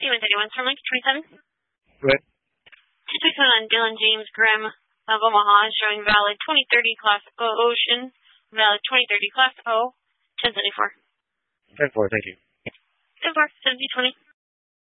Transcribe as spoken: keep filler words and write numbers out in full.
Demon thirty-one, from Link twenty-seven. Good. two twenty-seven on Dylan James Grimm of Omaha, showing valid twenty thirty Class O Ocean, valid twenty thirty Class O, ten seventy-four. ten four, thank you. ten four, seventy twenty.